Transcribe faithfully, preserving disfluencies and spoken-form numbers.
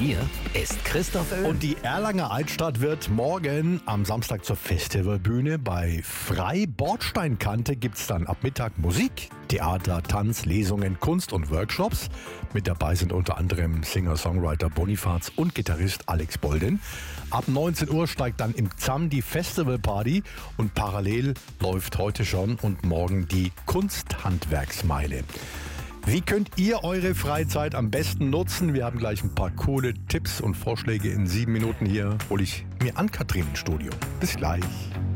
Hier ist Christoph Öl. Und die Erlanger Altstadt wird morgen am Samstag zur Festivalbühne. Bei Frei Bordsteinkante gibt es dann ab Mittag Musik, Theater, Tanz, Lesungen, Kunst und Workshops. Mit dabei sind unter anderem Singer-Songwriter Bonifaz und Gitarrist Alex Boldin. Ab neunzehn Uhr steigt dann im Z A M die Festivalparty und parallel läuft heute schon und morgen die Kunsthandwerksmeile. Wie könnt ihr eure Freizeit am besten nutzen? Wir haben gleich ein paar coole Tipps und Vorschläge in sieben Minuten. Hier hole ich mir Ann-Kathrin ins Studio. Bis gleich.